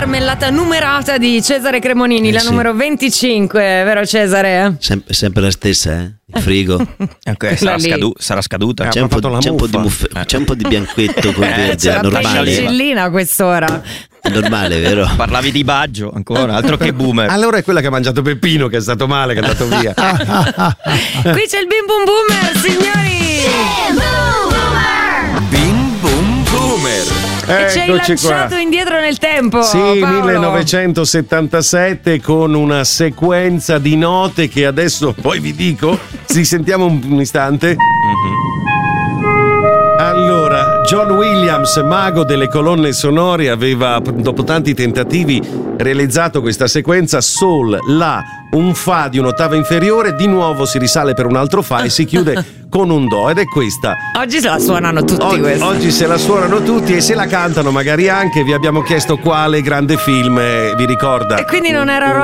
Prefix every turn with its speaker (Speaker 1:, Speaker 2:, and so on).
Speaker 1: marmellata numerata di Cesare Cremonini, la numero 25, vero Cesare?
Speaker 2: Sempre la stessa, eh? Il frigo.
Speaker 3: Okay, sarà scaduta.
Speaker 2: C'è un po' di bianchetto con verde, è normale.
Speaker 1: C'è a quest'ora.
Speaker 2: È normale, vero?
Speaker 3: Parlavi di Baggio ancora, altro che boomer.
Speaker 4: Allora è quella che ha mangiato Peppino, che è stato male, che è andato via.
Speaker 1: Qui c'è il Bim Bum Boomer, signori!
Speaker 5: Bim Bum Boomer.
Speaker 1: E ci hai lanciato indietro nel tempo.
Speaker 4: Sì,
Speaker 1: Paolo.
Speaker 4: 1977, con una sequenza di note che adesso poi vi dico. Ci sentiamo un istante. Allora, John Williams, mago delle colonne sonore, aveva, dopo tanti tentativi, realizzato questa sequenza: Sol, La, un Fa di un'ottava inferiore, di nuovo si risale per un altro Fa e si chiude con un Do, ed è questa.
Speaker 1: Oggi se la suonano tutti questi.
Speaker 4: Oggi se la suonano tutti e se la cantano magari anche. Vi abbiamo chiesto quale grande film vi ricorda.
Speaker 1: E quindi non era